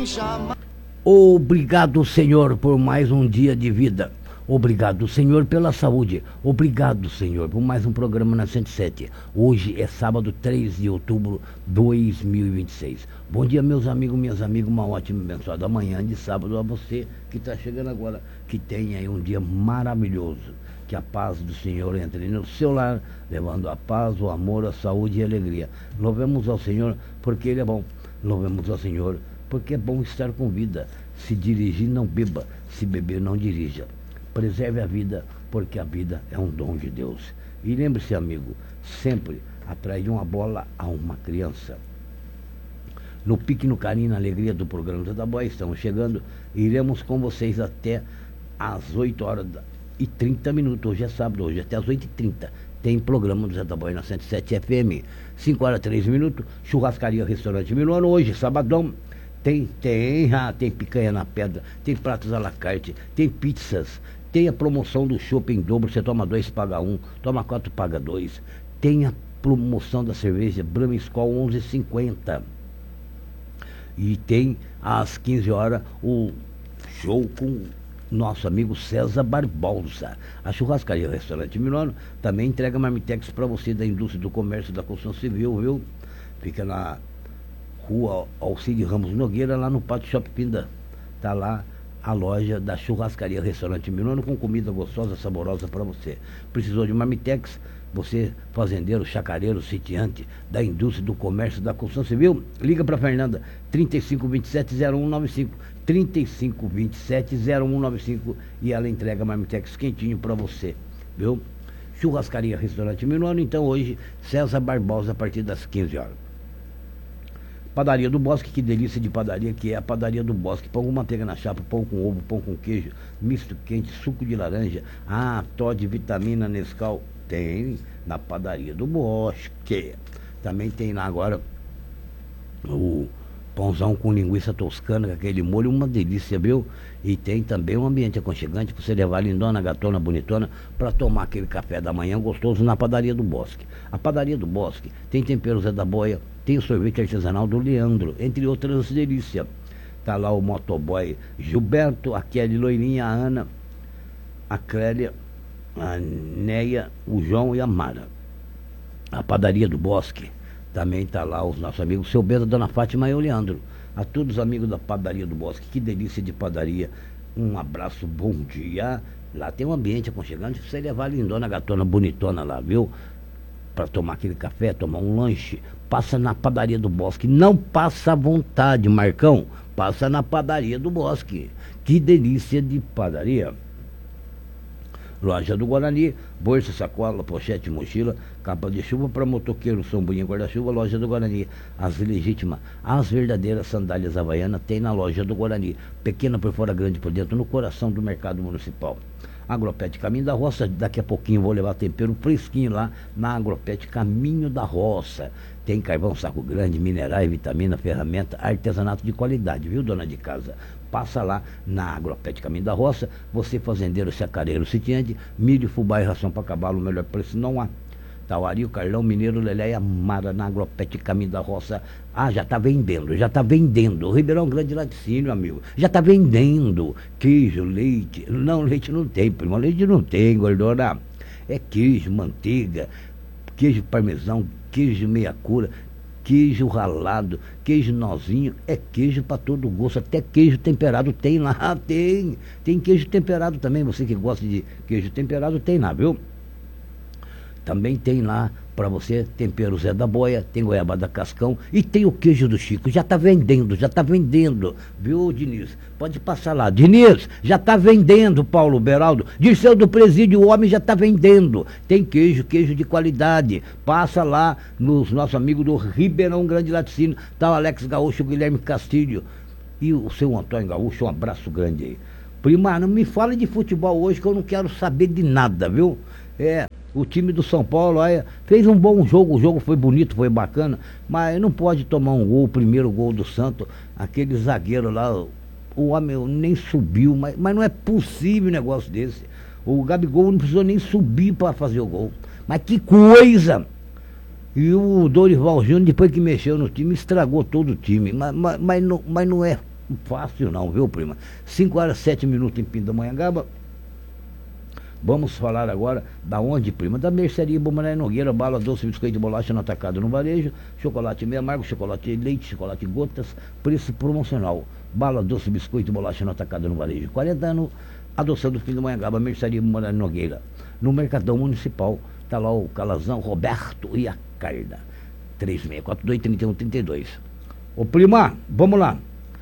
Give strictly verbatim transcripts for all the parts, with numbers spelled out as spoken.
Obrigado, Senhor, por mais um dia de vida. Obrigado, Senhor, pela saúde. Obrigado, Senhor, por mais um programa na cento e sete. Hoje é sábado, três de outubro de dois mil e vinte e seis. Bom dia, meus amigos, minhas amigas. Uma ótima e abençoada manhã de sábado a você que está chegando agora. Que tenha aí um dia maravilhoso. Que a paz do Senhor entre no seu lar, levando a paz, o amor, a saúde e a alegria. Louvemos ao Senhor porque Ele é bom. Louvemos ao Senhor porque é bom estar com vida. Se dirigir, não beba. Se beber, não dirija. Preserve a vida, porque a vida é um dom de Deus. E lembre-se, amigo, sempre atrás de uma bola há uma criança. No pique, no carinho, na alegria do programa Zé da Boia, estamos chegando. Iremos com vocês até às oito horas e trinta minutos. Hoje é sábado, hoje até às oito e trinta. Tem programa do Zé da Boia na cento e sete F M. cinco horas e três minutos. Churrascaria Restaurante Milano. Hoje, sabadão. Tem, tem, ah, tem picanha na pedra, tem pratos à la carte, tem pizzas, tem a promoção do chopp em dobro, você toma dois, paga um, toma quatro, paga dois. Tem a promoção da cerveja Brahma Skol onze e cinquenta. E tem às quinze horas o show com nosso amigo César Barbosa. A Churrascaria Restaurante Milano também entrega marmitex para você da indústria do comércio da construção civil, viu? Fica na Rua Alcide Ramos Nogueira, lá no Pátio Shopping Pinda. Tá lá a loja da Churrascaria Restaurante Milano com comida gostosa, saborosa para você. Precisou de marmitex? Você, fazendeiro, chacareiro, sitiante da indústria do comércio da construção civil, liga para Fernanda, trinta e cinco, vinte e sete, zero um nove cinco, trinta e cinco, vinte e sete, zero um nove cinco, e ela entrega marmitex quentinho para você, viu? Churrascaria Restaurante Milano. Então hoje, César Barbosa, a partir das quinze horas. Padaria do Bosque, que delícia de padaria que é a Padaria do Bosque. Pão com manteiga na chapa, pão com ovo, pão com queijo, misto quente, suco de laranja, ah, Todd, vitamina, Nescau, tem na Padaria do Bosque. Também tem lá agora o pãozão com linguiça toscana, com aquele molho, uma delícia, viu? E tem também um ambiente aconchegante para você levar a lindona, gatona, bonitona, para tomar aquele café da manhã gostoso na Padaria do Bosque. A Padaria do Bosque tem tempero Zé da Boia, tem o sorvete artesanal do Leandro, entre outras delícias. Tá lá o motoboy Gilberto, a Kelly Loirinha, a Ana, a Clélia, a Neia, o João e a Mara. A Padaria do Bosque também tá lá os nossos amigos, seu Bento, Dona Fátima e o Leandro. A todos os amigos da Padaria do Bosque, que delícia de padaria. Um abraço, bom dia. Lá tem um ambiente aconchegante pra você levar a lindona, gatona, bonitona lá, viu? Para tomar aquele café, tomar um lanche, passa na Padaria do Bosque. Não passa à vontade, Marcão, passa na Padaria do Bosque. Que delícia de padaria. Loja do Guarani, bolsa, sacola, pochete, mochila, capa de chuva para motoqueiro, sombrinha, guarda-chuva. Loja do Guarani, as legítimas, as verdadeiras sandálias havaianas tem na Loja do Guarani, pequena por fora, grande por dentro, no coração do mercado municipal. Agropet Caminho da Roça, daqui a pouquinho vou levar tempero fresquinho lá na Agropet Caminho da Roça. Tem carvão, saco grande, minerais, vitamina, ferramenta, artesanato de qualidade, viu, dona de casa? Passa lá na Agropet Caminho da Roça, você fazendeiro, chacareiro, sitiante, milho, fubá e ração para cavalo, o melhor preço não há. Tauari, o Carlão, Mineiro, Lelé e Amara na Agropet Caminho da Roça. Ah, já está vendendo, já está vendendo. Ribeirão Grande Laticínio, amigo. Já está vendendo queijo, leite. Não, leite não tem, primo. Leite não tem, gordura. É queijo, manteiga, queijo parmesão, queijo meia cura, queijo ralado, queijo nozinho. É queijo para todo gosto. Até queijo temperado tem lá, tem. Tem queijo temperado também. Você que gosta de queijo temperado tem lá, viu? Também tem lá para você tempero Zé da Boia, tem goiabada cascão e tem o queijo do Chico. Já está vendendo, já está vendendo, viu, Diniz? Pode passar lá. Diniz, já está vendendo, Paulo Beraldo. Dirceu do Presídio, o homem já está vendendo. Tem queijo, queijo de qualidade. Passa lá nos nossos amigos do Ribeirão Grande Laticínio. Tá o Alex Gaúcho, o Guilherme Castilho e o seu Antônio Gaúcho. Um abraço grande aí. Prima, não me fala de futebol hoje que eu não quero saber de nada, viu? É... O time do São Paulo aí, fez um bom jogo, o jogo foi bonito, foi bacana, mas não pode tomar um gol, o primeiro gol do Santos, aquele zagueiro lá, o homem nem subiu, mas, mas não é possível um negócio desse. O Gabigol não precisou nem subir para fazer o gol. Mas que coisa! E o Dorival Júnior, depois que mexeu no time, estragou todo o time. Mas, mas, mas, não, mas não é fácil não, viu, prima? cinco horas, sete minutos em Pindamonhangaba. Vamos falar agora da onde, prima? Da mercearia Bomaré Nogueira, bala doce, biscoito de bolacha no atacado no varejo, chocolate meio amargo, chocolate leite, chocolate gotas, preço promocional. Bala doce, biscoito de bolacha no atacado no varejo. quarenta anos, adoção do Pindamonhangaba, mercearia Bomaré Nogueira. No Mercadão Municipal, tá lá o Calazão, Roberto e a Carda. três seis quatro dois, três um três dois. Ô prima, vamos lá.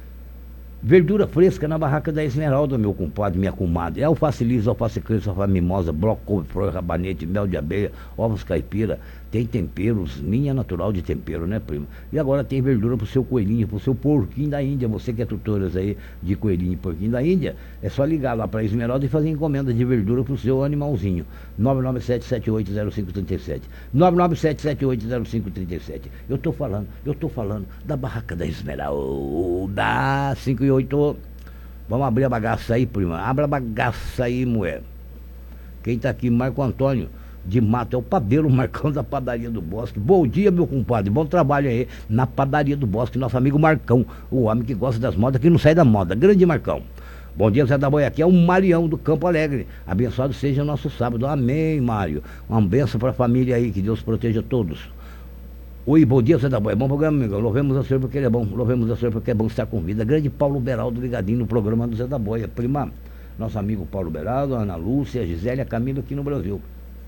Verdura fresca na barraca da Esmeralda, meu compadre, minha comadre. É alface lisa, alface cresça, alface mimosa, bloco, couve-flor, rabanete, mel de abelha, ovos caipira. Tem temperos, linha natural de tempero, né, primo? E agora tem verdura pro seu coelhinho, pro seu porquinho da Índia. Você que é tutoras aí de coelhinho e porquinho da Índia, é só ligar lá pra Esmeralda e fazer encomenda de verdura pro seu animalzinho. nove nove sete, sete oito zero cinco três sete. nove nove sete, sete oito zero cinco três sete. Eu tô falando, eu tô falando da barraca da Esmeralda. cinco e oito. Vamos abrir a bagaça aí, prima. Abra a bagaça aí, mulher. Quem tá aqui, Marco Antônio de Mato, é o padeiro Marcão da Padaria do Bosque. Bom dia, meu compadre, bom trabalho aí na Padaria do Bosque, nosso amigo Marcão, o homem que gosta das modas, que não sai da moda, grande Marcão. Bom dia, Zé da Boia, aqui é o Marião do Campo Alegre. Abençoado seja o nosso sábado, amém, Mário. Uma bênção para a família aí, que Deus proteja todos. Oi, bom dia, Zé da Boia, bom programa, amigo. Louvemos a Senhor porque ele é bom, louvemos a Senhor porque é bom estar com vida. Grande Paulo Beraldo ligadinho no programa do Zé da Boia. Prima, nosso amigo Paulo Beraldo, a Ana Lúcia, a Gisele, a Camila aqui no Brasil.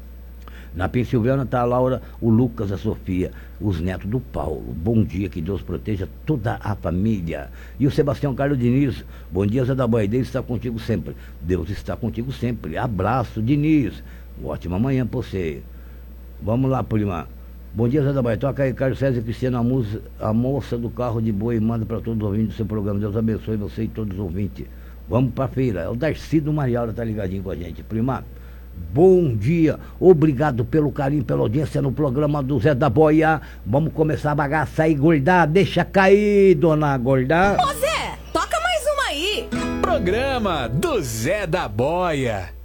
Na Pensilvânia está a Laura, o Lucas, a Sofia, os netos do Paulo. Bom dia, que Deus proteja toda a família. E o Sebastião Carlos Diniz, bom dia, Zé da Boia, Deus está contigo sempre. Deus está contigo sempre. Abraço, Diniz. Ótima manhã para você. Vamos lá, prima. Bom dia, Zé da Boia. Toca aí, Carlos César e Cristiano, a, musa, a moça do carro de boi, manda para todos os ouvintes do seu programa. Deus abençoe você e todos os ouvintes. Vamos para a feira. É o Darcy do Marialda, tá ligadinho com a gente. Prima, bom dia, obrigado pelo carinho, pela audiência no programa do Zé da Boia. Vamos começar a bagaça aí, Gordar. Deixa cair, dona Gordar. Ô Zé, toca mais uma aí. Programa do Zé da Boia.